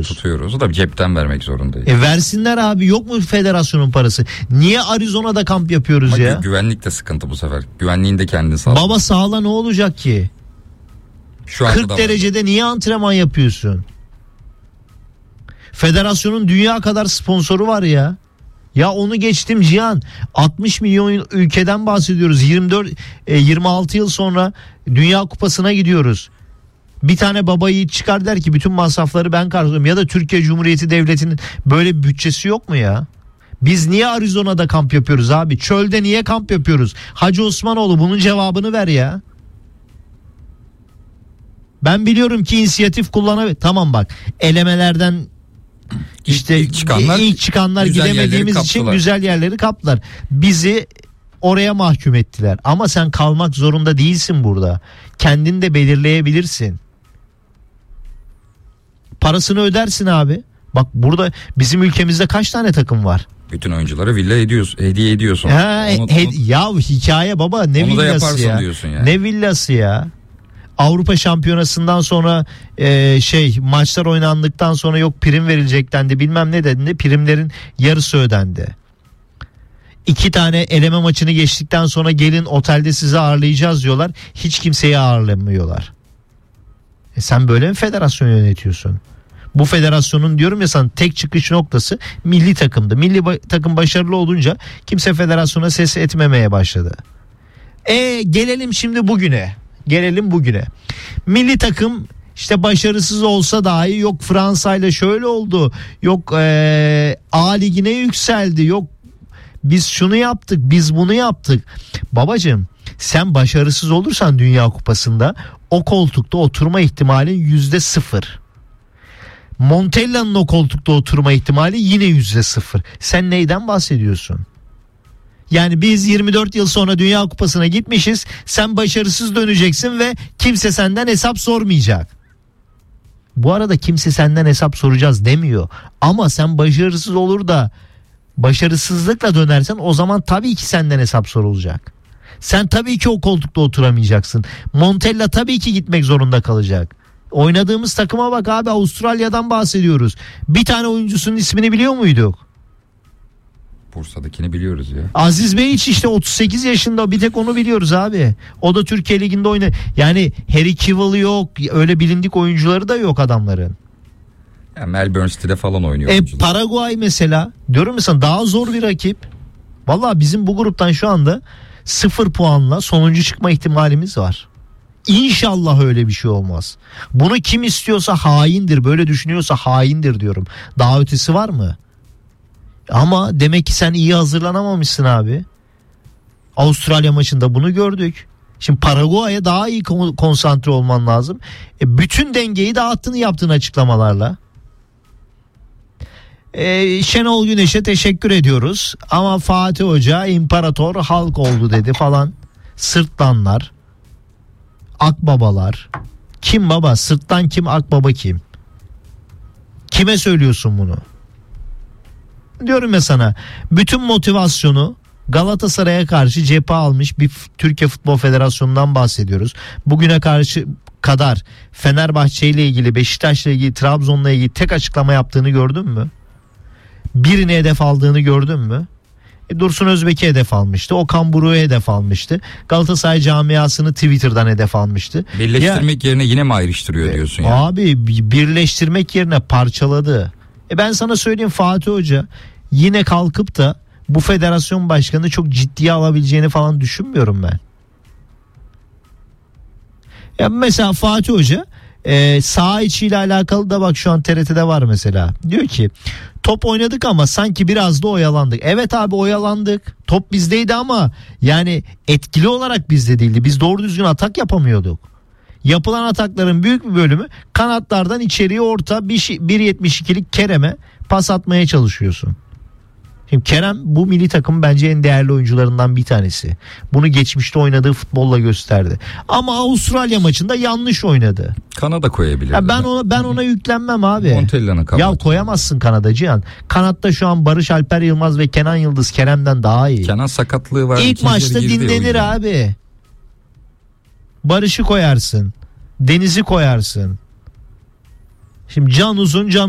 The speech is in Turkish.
tutuyoruz. Tutuyoruz. O da cepten vermek zorundayız. Versinler abi, yok mu federasyonun parası? Niye Arizona'da kamp yapıyoruz ama ya? Güvenlik de sıkıntı bu sefer. Güvenliğin de kendini sağla. Baba sağla ne olacak ki? Şu 40 derecede niye antrenman yapıyorsun? Federasyonun dünya kadar sponsoru var ya. Ya onu geçtim Cihan. 60 milyon ülkeden bahsediyoruz. 26 yıl sonra Dünya Kupası'na gidiyoruz. Bir tane baba yiğit çıkar der ki bütün masrafları ben karşılıyorum. Ya da Türkiye Cumhuriyeti Devleti'nin böyle bir bütçesi yok mu ya? Biz niye Arizona'da kamp yapıyoruz abi? Çölde niye kamp yapıyoruz? Hacı Osmanoğlu bunun cevabını ver ya. Ben biliyorum ki inisiyatif kullanabilir. Tamam bak, elemelerden işte ilk çıkanlar gidemediğimiz için güzel yerleri kaptılar. Bizi oraya mahkum ettiler. Ama sen kalmak zorunda değilsin burada. Kendin de belirleyebilirsin. Parasını ödersin abi. Bak burada bizim ülkemizde kaç tane takım var? Bütün oyunculara villa hediye ediyorsun. Ya hikaye baba, ne onu villası ya? Yani. Ne villası ya? Avrupa Şampiyonası'ndan sonra maçlar oynandıktan sonra yok prim verilecek dendi, bilmem ne dendi, primlerin yarısı ödendi. 2 tane eleme maçını geçtikten sonra gelin otelde sizi ağırlayacağız diyorlar, hiç kimseyi ağırlamıyorlar. Sen böyle mi federasyon yönetiyorsun? Bu federasyonun diyorum ya sana tek çıkış noktası milli takımdı. Milli takım başarılı olunca kimse federasyona ses etmemeye başladı. Gelelim şimdi bugüne. Milli takım işte başarısız olsa dahi yok Fransa ile şöyle oldu, yok A ligine yükseldi, yok biz şunu yaptık, biz bunu yaptık. Babacığım sen başarısız olursan Dünya Kupası'nda o koltukta oturma ihtimalin %0. Montella'nın o koltukta oturma ihtimali yine %0. Sen neyden bahsediyorsun? Yani biz 24 yıl sonra Dünya Kupası'na gitmişiz. Sen başarısız döneceksin ve kimse senden hesap sormayacak. Bu arada kimse senden hesap soracağız demiyor. Ama sen başarısız olur da başarısızlıkla dönersen o zaman tabii ki senden hesap sorulacak. Sen tabii ki o koltukta oturamayacaksın. Montella tabii ki gitmek zorunda kalacak. Oynadığımız takıma bak abi, Avustralya'dan bahsediyoruz. Bir tane oyuncusunun ismini biliyor muyduk? Bursa'dakini biliyoruz ya. Aziz Beyiç işte 38 yaşında, bir tek onu biliyoruz abi. O da Türkiye Ligi'nde oynuyor. Yani Harry Kewell yok, öyle bilindik oyuncuları da yok adamların. Ya Melbourne City'de falan oynuyor. Paraguay mesela, diyorum ya sana, daha zor bir rakip. Vallahi bizim bu gruptan şu anda 0 puanla sonuncu çıkma ihtimalimiz var. İnşallah öyle bir şey olmaz. Bunu kim istiyorsa haindir, böyle düşünüyorsa haindir diyorum. Daha ötesi var mı? Ama demek ki sen iyi hazırlanamamışsın abi. Avustralya maçında bunu gördük. Şimdi Paraguay'a daha iyi konsantre olman lazım. Bütün dengeyi dağıttığını yaptığın açıklamalarla. Şenol Güneş'e teşekkür ediyoruz. Ama Fatih Hoca imparator halk oldu dedi falan. Sırtlanlar. Akbabalar. Kim baba? Sırtlan kim? Akbaba kim? Kime söylüyorsun bunu? Diyorum ya sana, bütün motivasyonu Galatasaray'a karşı cephe almış bir Türkiye Futbol Federasyonu'ndan bahsediyoruz. Bugüne kadar Fenerbahçe ile ilgili, Beşiktaş'la ilgili, Trabzon'la ilgili tek açıklama yaptığını gördün mü? Birini hedef aldığını gördün mü? Dursun Özbek'i hedef almıştı. Okan Buruk'u hedef almıştı. Galatasaray camiasını Twitter'dan hedef almıştı. Birleştirmek yerine yine mi ayrıştırıyor diyorsun ya? Abi birleştirmek yerine parçaladı. Ben sana söyleyeyim, Fatih Hoca yine kalkıp da bu federasyon başkanı çok ciddiye alabileceğini falan düşünmüyorum ben. Ya mesela Fatih Hoca saha içiyle alakalı da bak şu an TRT'de var mesela. Diyor ki top oynadık ama sanki biraz da oyalandık. Evet abi, oyalandık. Top bizdeydi ama yani etkili olarak bizde değildi. Biz doğru düzgün atak yapamıyorduk. Yapılan atakların büyük bir bölümü kanatlardan içeriye orta 1.72'lik Kerem'e pas atmaya çalışıyorsun. Şimdi Kerem bu milli takım bence en değerli oyuncularından bir tanesi. Bunu geçmişte oynadığı futbolla gösterdi. Ama Avustralya maçında yanlış oynadı. Kanada koyabilir. Ben ona yüklenmem abi. Montella'nın kanatı. Ya koyamazsın Kanada Cihan. Kanatta şu an Barış Alper Yılmaz ve Kenan Yıldız Kerem'den daha iyi. Kenan sakatlığı var. İlk maçta dinlenir abi. Barış'ı koyarsın. Deniz'i koyarsın. Şimdi Can Uzun, Can